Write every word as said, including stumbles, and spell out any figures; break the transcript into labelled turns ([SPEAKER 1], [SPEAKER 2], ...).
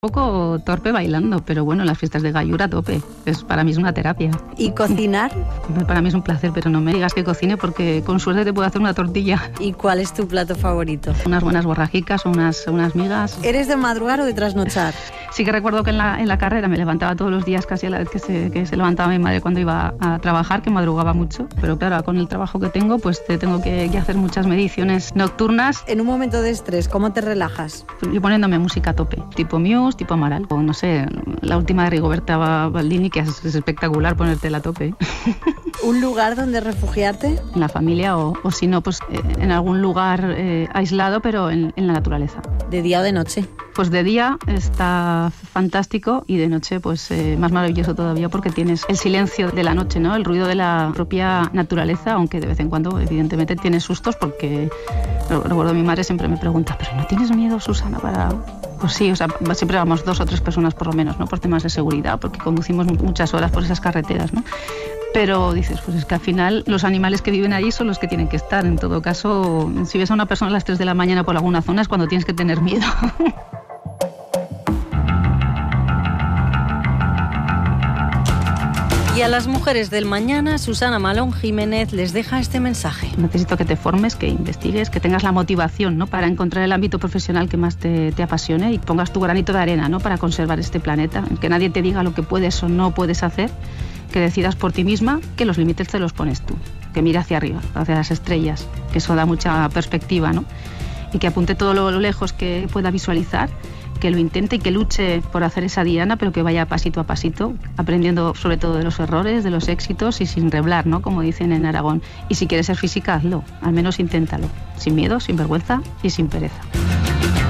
[SPEAKER 1] Un poco torpe bailando, pero bueno, las fiestas de Gallura a tope. Es, para mí es una terapia.
[SPEAKER 2] ¿Y cocinar?
[SPEAKER 1] Para mí es un placer, pero no me digas que cocine porque con suerte te puedo hacer una tortilla.
[SPEAKER 2] ¿Y cuál es tu plato favorito?
[SPEAKER 1] Unas buenas borrajicas o unas, unas migas.
[SPEAKER 2] ¿Eres de madrugar o de trasnochar?
[SPEAKER 1] Sí que recuerdo que en la, en la carrera me levantaba todos los días casi a la vez que se, que se levantaba mi madre cuando iba a trabajar, que madrugaba mucho. Pero claro, con el trabajo que tengo, pues te tengo que, que hacer muchas mediciones nocturnas.
[SPEAKER 2] En un momento de estrés, ¿cómo te relajas?
[SPEAKER 1] Yo poniéndome música a tope, tipo Muse, tipo Amaral. O no sé, la última de Rigoberta Baldini, que es, es espectacular ponértela a tope.
[SPEAKER 2] ¿Un lugar donde refugiarte?
[SPEAKER 1] En la familia o, o si no, pues eh, en algún lugar eh, aislado, pero en, en la naturaleza.
[SPEAKER 2] ¿De día o de noche?
[SPEAKER 1] Pues de día está fantástico y de noche pues eh, más maravilloso todavía porque tienes el silencio de la noche, ¿no? El ruido de la propia naturaleza, aunque de vez en cuando evidentemente tienes sustos porque recuerdo mi madre siempre me pregunta, ¿pero no tienes miedo, Susana, para...? Pues sí, o sea, siempre vamos dos o tres personas por lo menos, ¿no? Por temas de seguridad, porque conducimos muchas horas por esas carreteras, ¿no? Pero dices, pues es que al final los animales que viven allí son los que tienen que estar. En todo caso, si ves a una persona a las tres de la mañana por alguna zona es cuando tienes que tener miedo.
[SPEAKER 2] Y a las mujeres del mañana, Susana Malón Jiménez les deja este mensaje.
[SPEAKER 1] Necesito que te formes, que investigues, que tengas la motivación, ¿no? Para encontrar el ámbito profesional que más te, te apasione y pongas tu granito de arena, ¿no? Para conservar este planeta. Que nadie te diga lo que puedes o no puedes hacer, que decidas por ti misma, que los límites te los pones tú. Que mire hacia arriba, hacia las estrellas, que eso da mucha perspectiva, ¿no? Y que apunte todo lo lejos que pueda visualizar, que lo intente y que luche por hacer esa diana, pero que vaya pasito a pasito, aprendiendo sobre todo de los errores, de los éxitos y sin reblar, ¿no? Como dicen en Aragón. Y si quieres ser física, hazlo, al menos inténtalo, sin miedo, sin vergüenza y sin pereza.